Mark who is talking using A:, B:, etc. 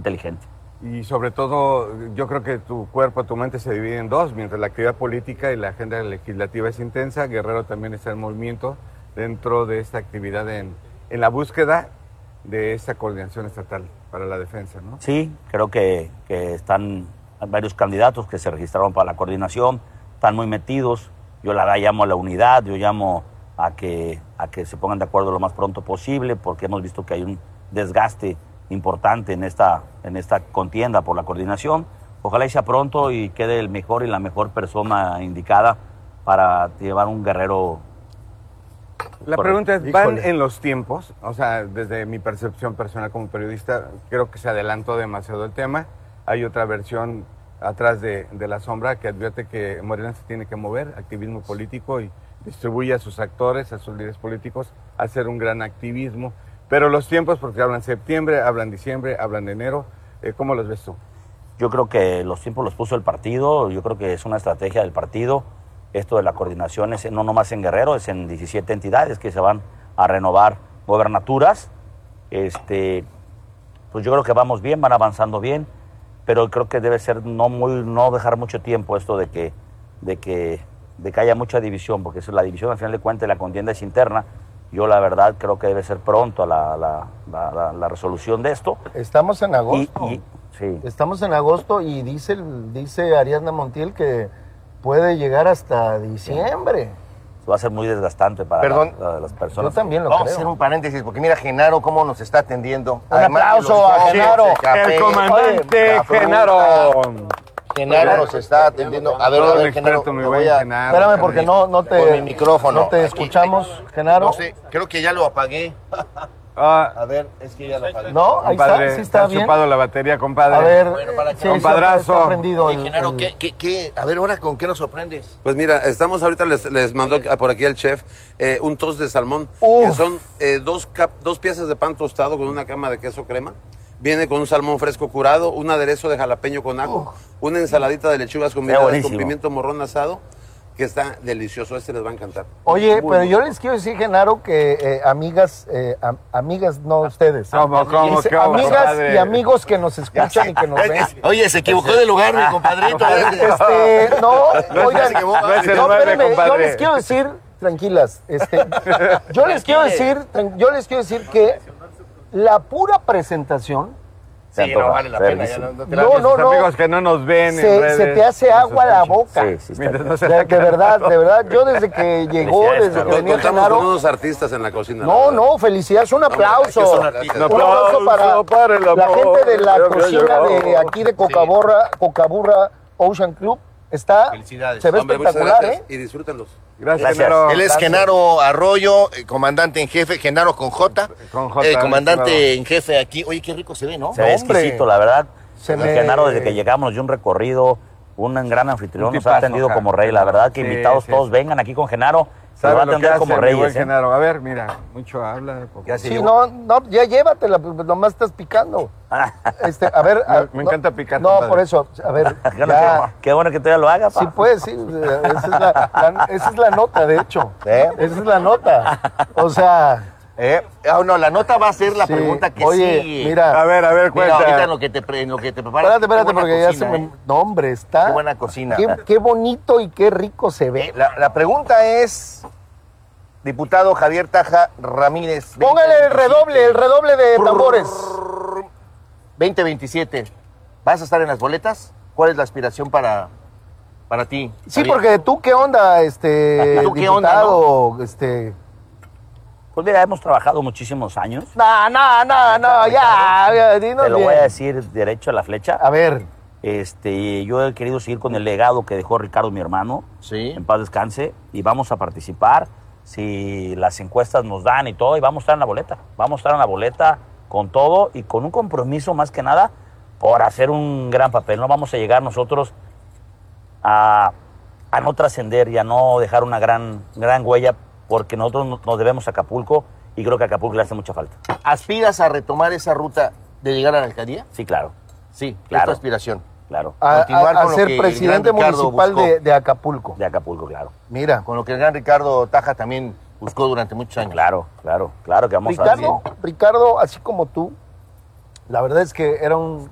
A: inteligente.
B: Y sobre todo, yo creo que tu cuerpo, tu mente se divide en dos. Mientras la actividad política y la agenda legislativa es intensa, Guerrero también está en movimiento dentro de esta actividad en la búsqueda de esta coordinación estatal para la defensa, ¿no?
A: Sí, creo que están varios candidatos que se registraron para la coordinación, están muy metidos. Yo llamo a la unidad, yo llamo a que se pongan de acuerdo lo más pronto posible, porque hemos visto que hay un desgaste importante en esta contienda por la coordinación. Ojalá y sea pronto y quede el mejor y la mejor persona indicada para llevar un Guerrero.
B: La pregunta es, ¿van en los tiempos? O sea, desde mi percepción personal como periodista, creo que se adelantó demasiado el tema. Hay otra versión atrás de la sombra que advierte que Morena se tiene que mover, activismo político, y distribuye a sus actores, a sus líderes políticos, a hacer un gran activismo. Pero los tiempos, porque hablan septiembre, hablan diciembre, hablan enero, ¿cómo los ves tú?
A: Yo creo que los tiempos los puso el partido, yo creo que es una estrategia del partido. Esto de la coordinación es no nomás en Guerrero, es en 17 entidades que se van a renovar gobernaturas. Pues yo creo que vamos bien, van avanzando bien, pero creo que debe ser no dejar mucho tiempo esto de que haya mucha división, porque la división al final de cuentas la contienda es interna. Yo la verdad creo que debe ser pronto la resolución de esto.
C: Estamos en agosto.
A: Sí.
C: Estamos en agosto y dice Ariadna Montiel que puede llegar hasta diciembre.
A: Va a ser muy desgastante para las personas.
C: Yo también lo
D: Vamos
C: creo.
D: a hacer un paréntesis, porque mira Genaro cómo nos está atendiendo.
C: Un aplauso a Genaro.
B: El comandante Genaro.
D: Genaro nos está atendiendo. A ver, Genaro,
B: muy
D: me
B: buen
D: voy a...
B: Genaro.
C: Espérame porque no te...
D: Con mi micrófono.
C: No te escuchamos, Genaro.
D: No sé, creo que ya lo apagué. A ver, es que ya lo apagué.
C: No, ahí
B: Compadre,
C: está, sí está
B: te has
C: bien.
B: chupado la batería, compadre.
C: A ver,
D: Bueno, para que-
C: sí,
B: Compadrazo.
C: está prendido
D: Oye, Genaro, ¿qué? A ver, ahora, ¿con qué nos sorprendes?
E: Pues mira, estamos ahorita, les mandó por aquí el chef un toast de salmón,
C: Uf.
E: que son dos piezas de pan tostado con una cama de queso crema. Viene con un salmón fresco curado, un aderezo de jalapeño con ajo, una ensaladita de lechugas combinadas con
A: buenísimo.
E: pimiento morrón asado, que está delicioso. Les va a encantar.
C: Oye, pero yo les quiero decir, Genaro, que amigas, no ustedes.
B: ¿Cómo,
C: Dice,
B: qué
C: amigas
B: compadre?
C: y amigos que nos escuchan y que nos ven.
D: Oye, se equivocó de lugar, mi compadrito.
C: Oigan,
B: no es el
C: no,
B: nueve,
C: espérenme, yo
B: compadre.
C: les quiero decir, tranquilas, yo les quiero decir que la pura presentación
A: Se
D: Sí, no
A: antoja,
D: vale la pena.
A: buenísimo.
B: Los amigos que no nos ven en
C: se
B: redes,
C: te hace
B: nos
C: agua la
B: escuchan.
C: boca.
A: Sí, sí, está
B: Mientras
A: bien.
B: no se
C: De verdad, yo desde que llegó,
A: Felicidades,
C: desde que
A: Genaro.
C: venía
E: Contamos con
C: Genaro.
E: unos artistas en la cocina.
C: No, felicidades, un aplauso.
D: son artistas.
C: Un aplauso para
B: el
C: la
B: amor.
C: gente de la
B: Yo
C: cocina
B: llego.
C: de aquí de Cocaburra Ocean Club. Está,
D: Felicidades.
C: se ve
E: Hombre, muchas
C: espectacular,
E: gracias y disfrútenlos.
B: Gracias,
A: Gracias.
B: Genaro.
D: Él es Genaro Arroyo, comandante en jefe, Genaro con J.
B: Con J,
D: comandante
B: Genaro.
D: en jefe aquí. Oye, qué rico se ve, ¿no?
A: Se ve
C: hombre.
A: exquisito, la verdad.
C: Se
A: El
C: me-
A: Genaro, desde que llegamos, nos dio un recorrido, un gran anfitrión,
B: Un
A: nos ha
B: tipazo,
A: atendido
B: ja.
A: como rey. La verdad que
B: Sí,
A: invitados
B: sí.
A: todos vengan aquí con Genaro, se va
B: ¿Sabe
A: a
B: lo que
A: atender
B: hace
A: como
B: mi buen
A: reyes.
B: Genaro? A ver, mira, mucho habla. poco.
D: Ya se
C: Sí,
D: llevó.
C: no, ya llévatela, pues, nomás estás picando. A ver.
B: Me encanta picar,
C: No,
B: compadre.
C: por eso, a ver, ya.
A: Qué bueno que todavía lo haga, pa.
C: Sí, pues, sí. Esa es la nota, de hecho. Esa es la nota. O sea.
D: No, la nota va a ser la
C: sí.
D: pregunta que
C: Oye,
D: sigue.
C: mira.
B: A ver,
D: Mira,
B: cuenta.
D: ahorita en lo que te preparas.
C: Espérate,
D: qué buena
C: porque ya
D: cocina,
C: se me... No, hombre, está...
D: Qué buena cocina.
C: Qué bonito y qué rico se ve.
D: La pregunta es, diputado Javier Taja Ramírez.
C: Póngale el redoble de tambores.
D: 2027. ¿Vas a estar en las boletas? ¿Cuál es la aspiración para ti?
C: Sí,
D: Javier?
C: porque tú qué onda,
D: ¿Tú qué onda,
C: diputado,
A: Pues mira, hemos trabajado muchísimos años.
C: No, ya, dinos
A: Te lo
C: bien.
A: voy a decir derecho a la flecha.
C: A ver,
A: Yo he querido seguir con el legado que dejó Ricardo, mi hermano.
D: Sí.
A: En paz descanse. Y vamos a participar si las encuestas nos dan y todo. Y vamos a estar en la boleta. Vamos a estar en la boleta con todo y con un compromiso más que nada por hacer un gran papel. No vamos a llegar nosotros a no trascender y a no dejar una gran huella, porque nosotros nos debemos a Acapulco y creo que a Acapulco le hace mucha falta.
D: ¿Aspiras a retomar esa ruta de llegar a la alcaldía?
A: Sí, claro,
D: Sí,
A: Claro.
D: es tu aspiración.
A: claro.
D: Continuar
C: a
D: con lo
C: ser
D: que el
C: presidente
D: gran Ricardo
C: municipal
D: buscó.
C: de Acapulco.
A: De Acapulco, claro.
C: Mira,
D: Con lo que el gran Ricardo Taja también buscó durante muchos años.
A: Claro que vamos a...
C: Ricardo, así como tú, la verdad es que era un